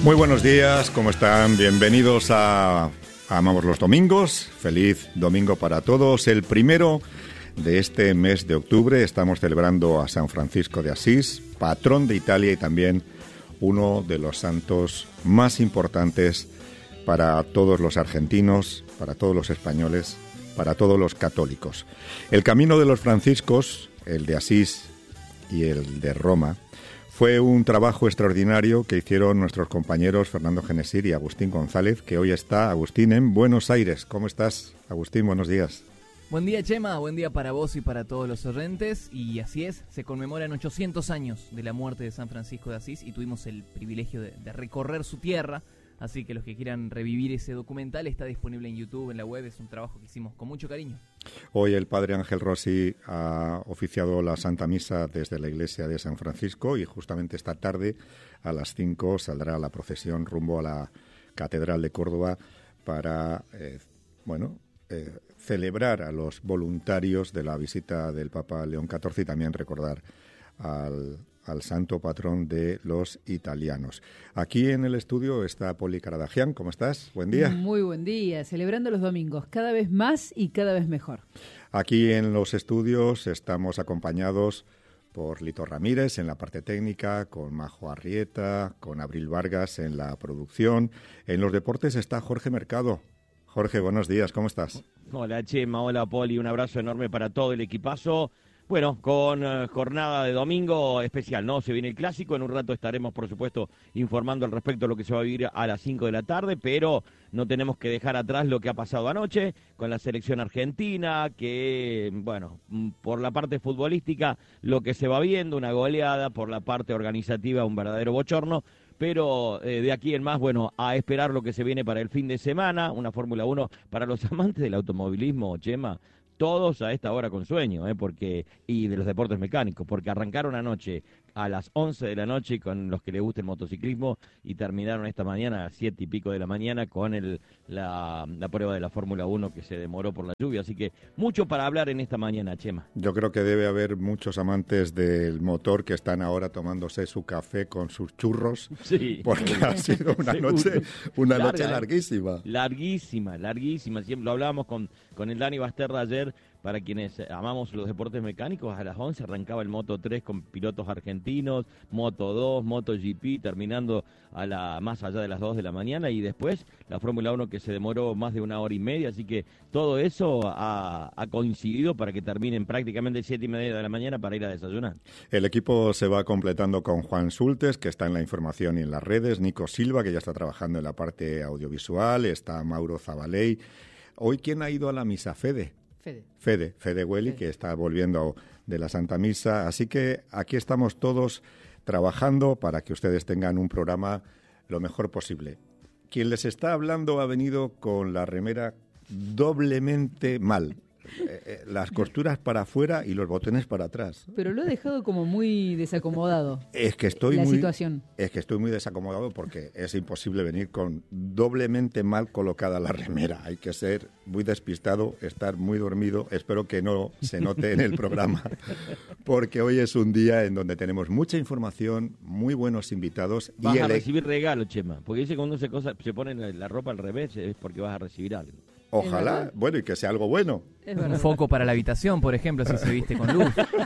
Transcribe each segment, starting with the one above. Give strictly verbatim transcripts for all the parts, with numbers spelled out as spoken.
Muy buenos días, ¿cómo están? Bienvenidos a Amamos los Domingos. Feliz domingo para todos. El primero de este mes de octubre estamos celebrando a San Francisco de Asís, patrón de Italia y también uno de los santos más importantes para todos los argentinos, para todos los españoles, para todos los católicos. El camino de los franciscos, el de Asís y el de Roma, fue un trabajo extraordinario que hicieron nuestros compañeros Fernando Genesir y Agustín González, que hoy está, Agustín, en Buenos Aires. ¿Cómo estás, Agustín? Buenos días. Buen día, Chema. Buen día para vos y para todos los oyentes. Y así es, se conmemoran ochocientos años de la muerte de San Francisco de Asís y tuvimos el privilegio de, de recorrer su tierra. Así que los que quieran revivir ese documental está disponible en YouTube, en la web. Es un trabajo que hicimos con mucho cariño. Hoy el padre Ángel Rossi ha oficiado la Santa Misa desde la iglesia de San Francisco y justamente esta tarde a las cinco saldrá la procesión rumbo a la Catedral de Córdoba para, eh, bueno, eh, celebrar a los voluntarios de la visita del Papa León catorce y también recordar al... al santo patrón de los italianos. Aquí en el estudio está Poli Caradagian. ¿Cómo estás? Buen día. Muy buen día. Celebrando los domingos, cada vez más y cada vez mejor. Aquí en los estudios estamos acompañados por Lito Ramírez en la parte técnica, con Majo Arrieta, con Abril Vargas en la producción. En los deportes está Jorge Mercado. Jorge, buenos días. ¿Cómo estás? Hola, Chema. Hola, Poli. Un abrazo enorme para todo el equipazo. Bueno, con uh, jornada de domingo especial, ¿no? Se viene el clásico, en un rato estaremos, por supuesto, informando al respecto de lo que se va a vivir a las cinco de la tarde, pero no tenemos que dejar atrás lo que ha pasado anoche con la selección argentina, que, bueno, por la parte futbolística, lo que se va viendo, una goleada, por la parte organizativa, un verdadero bochorno, pero eh, de aquí en más, bueno, a esperar lo que se viene para el fin de semana, una Fórmula uno para los amantes del automovilismo, Chema, todos a esta hora con sueño, ¿eh? porque y de los deportes mecánicos, porque arrancaron anoche a las once de la noche con los que les gusta el motociclismo y terminaron esta mañana a las siete y pico de la mañana con el, la, la prueba de la Fórmula uno que se demoró por la lluvia, así que mucho para hablar en esta mañana, Chema. Yo creo que debe haber muchos amantes del motor que están ahora tomándose su café con sus churros, sí, porque ha sido una noche una Larga, noche larguísima. ¿eh? Larguísima, larguísima, siempre lo hablábamos con, con el Dani Basterra ayer. Para quienes amamos los deportes mecánicos, a las once arrancaba el Moto tres con pilotos argentinos, Moto dos, Moto G P, terminando a la más allá de las dos de la mañana, y después la Fórmula uno que se demoró más de una hora y media, así que todo eso ha, ha coincidido para que terminen prácticamente siete y media de la mañana para ir a desayunar. El equipo se va completando con Juan Sultes, que está en la información y en las redes, Nico Silva, que ya está trabajando en la parte audiovisual, está Mauro Zabaley. Hoy, ¿quién ha ido a la misa? Fede. Fede. Fede, Fede Welly, Fede. Que está volviendo de la Santa Misa. Así que aquí estamos todos trabajando para que ustedes tengan un programa lo mejor posible. Quien les está hablando ha venido con la remera doblemente mal. Eh, eh, las costuras para afuera y los botones para atrás. Pero lo he dejado como muy desacomodado. Es que estoy la muy, situación. Es que estoy muy desacomodado porque es imposible venir con doblemente mal colocada la remera. Hay que ser muy despistado, estar muy dormido. Espero que no se note en el programa, porque hoy es un día en donde tenemos mucha información, muy buenos invitados. Vas y a el... recibir regalo, Chema, porque dice que cuando se, cosa, se pone la ropa al revés es porque vas a recibir algo. Ojalá, bueno, y que sea algo bueno. Un foco para la habitación, por ejemplo, si se viste con luz.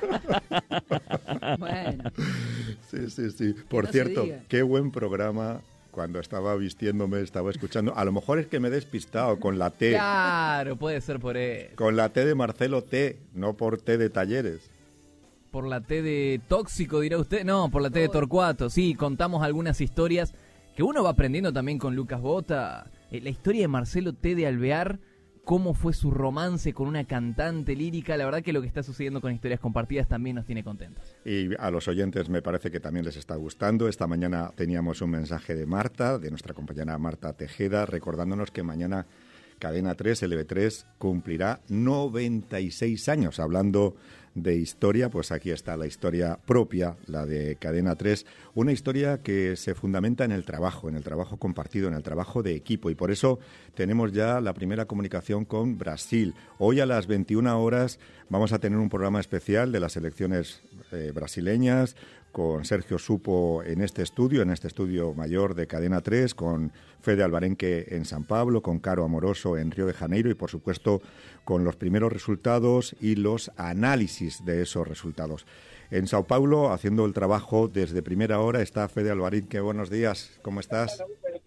Bueno. Sí, sí, sí. Por no cierto, qué buen programa. Cuando estaba vistiéndome, estaba escuchando. A lo mejor es que me he despistado con la T. Claro, puede ser por eso. Con la T de Marcelo T, no por T de Talleres. Por la T de Tóxico, dirá usted. No, por la T de Torcuato. Sí, contamos algunas historias que uno va aprendiendo también con Lucas Bota. La historia de Marcelo T. de Alvear, cómo fue su romance con una cantante lírica. La verdad que lo que está sucediendo con Historias Compartidas también nos tiene contentos. Y a los oyentes me parece que también les está gustando. Esta mañana teníamos un mensaje de Marta, de nuestra compañera Marta Tejeda, recordándonos que mañana Cadena tres, L V tres, cumplirá noventa y seis años. Hablando de historia, pues aquí está la historia propia, la de Cadena tres, una historia que se fundamenta en el trabajo, en el trabajo compartido, en el trabajo de equipo, y por eso tenemos ya la primera comunicación con Brasil. Hoy a las veintiuna horas vamos a tener un programa especial de las selecciones eh, brasileñas, con Sergio Supo en este estudio, en este estudio mayor de Cadena tres, con Fede Alvarenque en San Pablo, con Caro Amoroso en Río de Janeiro y, por supuesto, con los primeros resultados y los análisis de esos resultados. En Sao Paulo, haciendo el trabajo desde primera hora, está Fede Alvarenque. Buenos días, ¿cómo estás?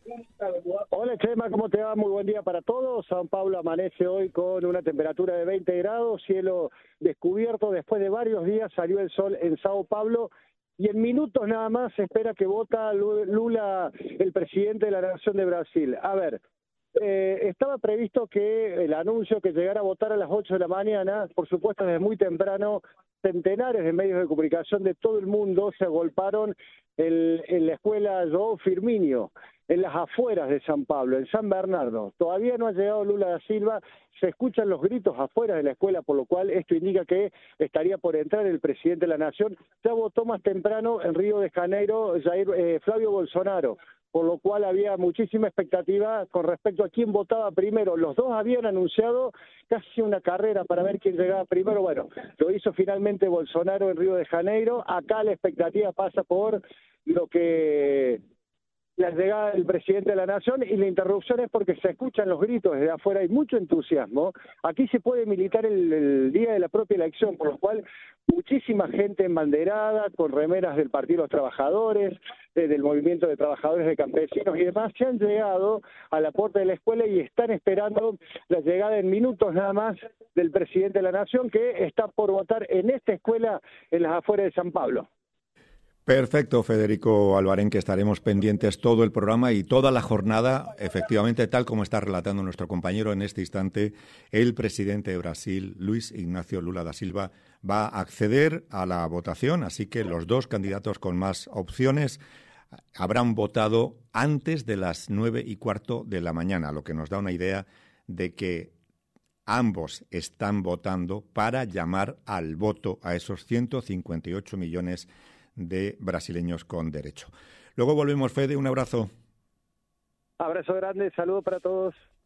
Hola Chema, ¿cómo te va? Muy buen día para todos. Sao Paulo amanece hoy con una temperatura de veinte grados, cielo descubierto. Después de varios días salió el sol en Sao Paulo y en minutos nada más se espera que vota Lula, el presidente de la Nación de Brasil. A ver, eh, estaba previsto que el anuncio que llegara a votar a las ocho de la mañana, por supuesto desde muy temprano, centenares de medios de comunicación de todo el mundo se agolparon en, en la escuela João Firmino, en las afueras de San Pablo, en San Bernardo. Todavía no ha llegado Lula da Silva, se escuchan los gritos afuera de la escuela, por lo cual esto indica que estaría por entrar el presidente de la Nación. Ya votó más temprano en Río de Janeiro Jair, eh, Flavio Bolsonaro, por lo cual había muchísima expectativa con respecto a quién votaba primero. Los dos habían anunciado casi una carrera para ver quién llegaba primero. Bueno, lo hizo finalmente Bolsonaro en Río de Janeiro. Acá la expectativa pasa por lo que la llegada del presidente de la Nación, y la interrupción es porque se escuchan los gritos desde afuera, hay mucho entusiasmo. Aquí se puede militar el, el día de la propia elección, por lo cual muchísima gente embanderada, con remeras del Partido de los Trabajadores, eh, del Movimiento de Trabajadores de Campesinos y demás, se han llegado a la puerta de la escuela y están esperando la llegada en minutos nada más del presidente de la Nación, que está por votar en esta escuela en las afueras de San Pablo. Perfecto, Federico Alvarenque, estaremos pendientes todo el programa y toda la jornada, efectivamente, tal como está relatando nuestro compañero en este instante. El presidente de Brasil, Luis Ignacio Lula da Silva, va a acceder a la votación, así que los dos candidatos con más opciones habrán votado antes de las nueve y cuarto de la mañana, lo que nos da una idea de que ambos están votando para llamar al voto a esos ciento cincuenta y ocho millones de brasileños con derecho. Luego volvemos, Fede, un abrazo. Abrazo grande, saludo para todos.